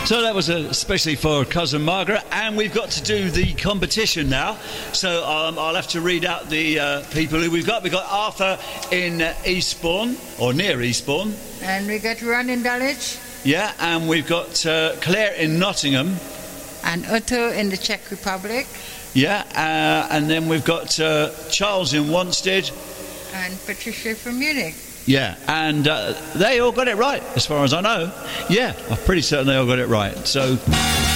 So that was especially for Cousin Margaret, and we've got to do the competition now. So I'll have to read out the people who we've got. We've got Arthur in Eastbourne, or near Eastbourne. And we got Ron in Dulwich. Yeah, and we've got Claire in Nottingham. And Otto in the Czech Republic. Yeah, and then we've got Charles in Wanstead. And Patricia from Munich. Yeah, and they all got it right, as far as I know. Yeah, I'm pretty certain they all got it right. So